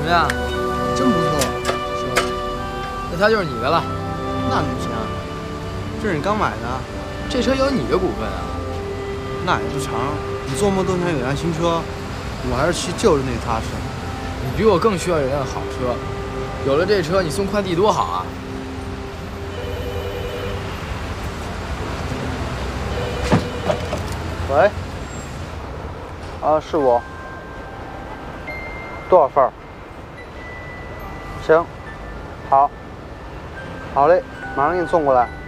么样？ 真不错， 那它就是你的了。 那能行？这是你刚买的？ 这车有你的股份啊？ 那也不成，你做梦都想有辆新车，我还是骑旧的那踏实。 你比我更需要有辆好车，有了这车，你送快递多好啊！ 喂，是我。多少份？行，好嘞，马上给你送过来。